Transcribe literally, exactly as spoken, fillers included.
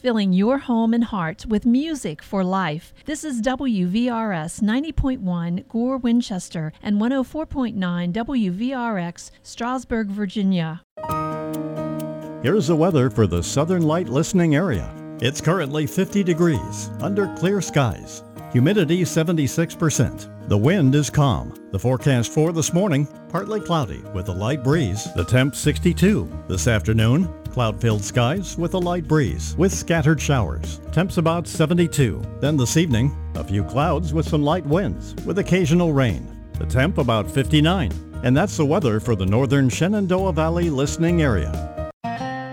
filling your home and heart with music for life. This is W V R S ninety point one Gore, Winchester, and one oh four point nine W V R X, Strasburg, Virginia. Here's the weather for the Southern Light listening area. It's currently fifty degrees, under clear skies. Humidity seventy-six percent. The wind is calm. The forecast for this morning, partly cloudy with a light breeze. The temp sixty-two. This afternoon, cloud-filled skies with a light breeze with scattered showers. Temps about seventy-two. Then this evening, a few clouds with some light winds with occasional rain. The temp about fifty-nine. And that's the weather for the northern Shenandoah Valley listening area.